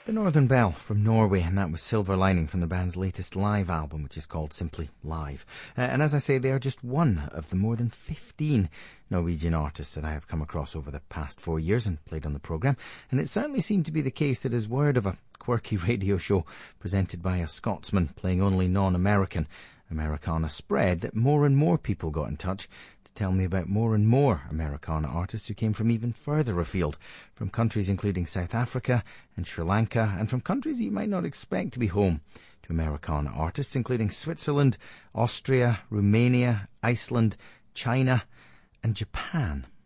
The Northern Bell from Norway, and that was Silver Lining from the band's latest live album, which is called simply Live. And as I say, they are just one of the more than 15 Norwegian artists that I have come across over the past 4 years and played on the programme. And it certainly seemed to be the case that as word of a quirky radio show presented by a Scotsman playing only non-American Americana spread, that more and more people got in touch to tell me about more and more Americana artists who came from even further afield, from countries including South Africa and Sri Lanka, and from countries you might not expect to be home to Americana artists, including Switzerland, Austria, Romania, Iceland, China and Japan.